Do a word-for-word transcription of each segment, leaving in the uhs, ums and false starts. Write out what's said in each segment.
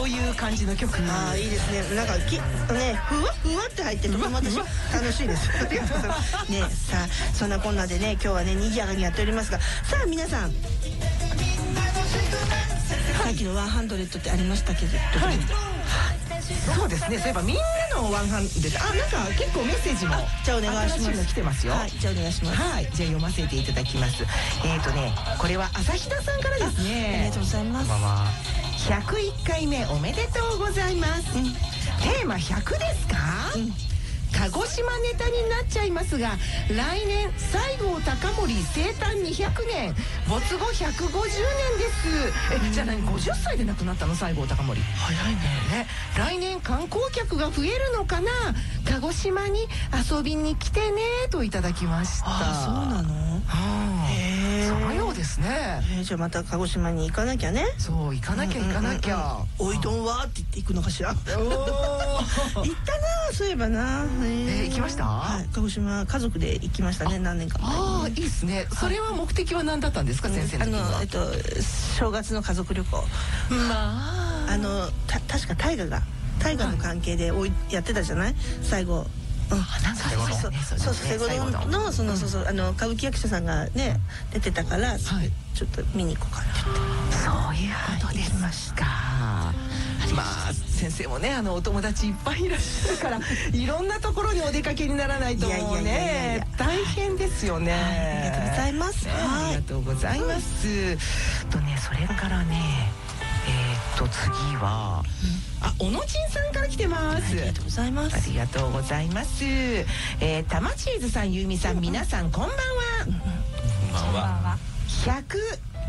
そういう感じの曲。 ああいいですね。なんかきねふわふわって入ってとても私楽しいです。ありがとうございますね。さあそんなこんなでね今日はねにぎやかにやっておりますが、さあ皆さんさっきのワンハンドレットってありましたけど、はい、 そうですね。そういえばみんなのワンハンドレット、あなんか結構メッセージもじゃあお願いします。 新しいの来てますよ。 はい、じゃあお願いします。 はい、じゃあ読ませていただきます。えっとねこれは朝日田さんからですね。 ありがとうございます。 ひゃくいっかいめおめでとうございます、うん、テーマひゃくですか、うん、鹿児島ネタになっちゃいますが、来年西郷隆盛生誕にひゃくねん、没後ひゃくごじゅうねんです。えじゃあ何ごじゅっさいで亡くなったの西郷隆盛。早いね。ね来年観光客が増えるのかな、鹿児島に遊びに来てねといただきました。 あそうなの。 はあ、へえそのようですね。 えじゃあまた鹿児島に行かなきゃね。 そう行かなきゃ行かなきゃ。 おいどんはって言って行くのかしら。行ったなそういえばな。 え行きました。 はい鹿児島家族で行きましたね何年か前。 ああいいですね。それは目的は何だったんですか先生の時は。 あのえっと正月の家族旅行。まああのた確か大河が大河の関係でおいやってたじゃない最後。うん、なんかそうそうそう西郷どんのそのそうそうあの歌舞伎役者さんがね出てたからちょっと見に行こうかって言ってそういうことですました。まあ先生もねあのお友達いっぱいいらっしゃるからいろんなところにお出かけにならないともうね大変ですよね。 ありがとうございます。 ありがとうございます。とねそれからねえっと次はあおのちんさんから来てます。 ありがとうございます。 ありがとうございます。えたまチーズさんゆうみさん皆さんこんばんは。こんばんは。ひゃく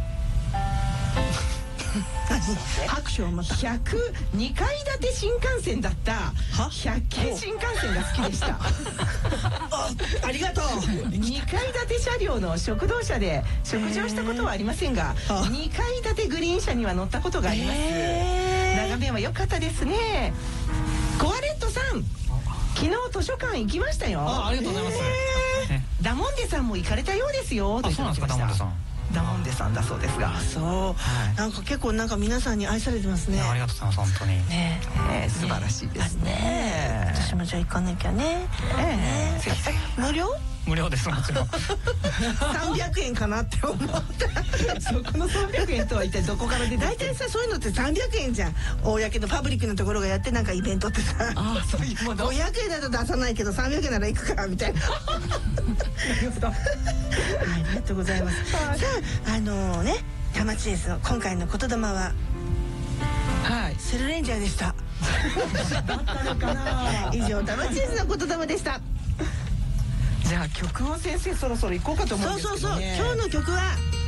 拍手をまたひゃくにかい建て新幹線だったひゃっけい新幹線が好きでした。 あありがとう。 にかい建て車両の食堂車で食事をしたことはありませんがにかい建てグリーン車には乗ったことがあります。眺めは良かったですね。コアレットさん昨日図書館行きましたよ。 あありがとうございます。 ダモンデさんも行かれたようですよ。 あそうなんですかダモンデさん。 ダモンデさんだそうですが。 そうなんか結構なんか皆さんに愛されてますね。 ありがとうございます本当に。 ね素晴らしいですね。 私もじゃあ行かなきゃね。 ぜひぜひ。 無料？ 無料ですもちろん。 さんびゃくえんかなって思った。 そこのさんびゃくえんとは一体どこから出てきて？ 大体さそういうのってさんびゃくえんじゃん。公のパブリックのところがやってなんかイベントってさ。 あそういうもの。 ごひゃくえんだと出さないけどさんびゃくえんなら行くかみたいな。なるほど。ありがとうございます。さああのねたまちですの今回の言霊ははいセルレンジャーでした。だったのかな。以上たまちですの言霊でした。 じゃあ曲を先生そろそろ行こうかと思うんですけどね。 そうそうそう今日の曲は